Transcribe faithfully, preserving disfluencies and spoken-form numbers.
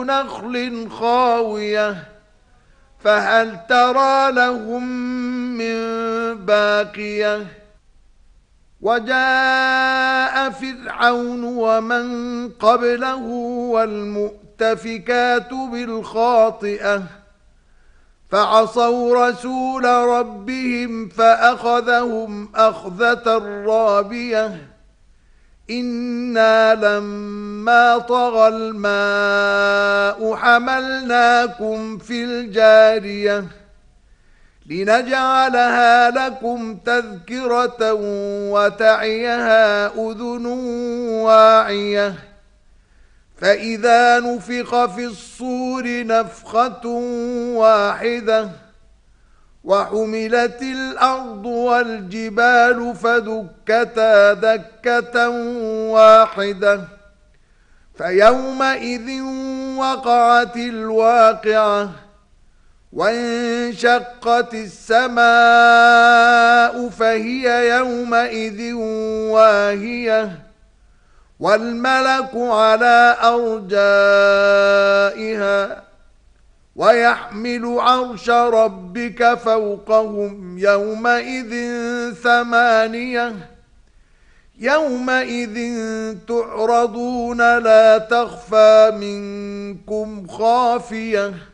نخل خاوية فهل ترى لهم من باقية وجاء فرعون ومن قبله والمؤتفكات بالخاطئة فعصوا رسول ربهم فأخذهم أخذة رابية إنا لما طغى الماء حملناكم في الجارية لنجعلها لكم تذكرة وتعيها أذن واعية فإذا نفخ في الصور نفخة واحدة وحملت الأرض والجبال فدكتا دكة واحدة فيومئذ وقعت الواقعة وانشقت السماء فهي يومئذ واهية والملك على أرجائها ويحمل عرش ربك فوقهم يومئذ ثمانية يومئذ تعرضون لا تخفى منكم خافية